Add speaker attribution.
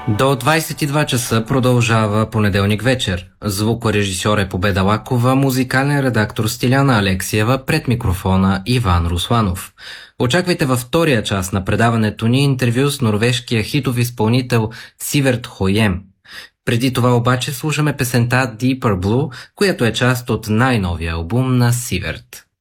Speaker 1: До 22 часа продължава понеделник вечер. Звукорежисьор е Победа Лакова, музикален редактор Стиляна Алексиева, пред микрофона Иван Русланов. Очаквайте във втория част на предаването ни интервю с норвежкия хитов изпълнител Сиверт Хоем. Преди това обаче слушаме песента Deeper Blue, която е част от най-новия албум на Сиверт.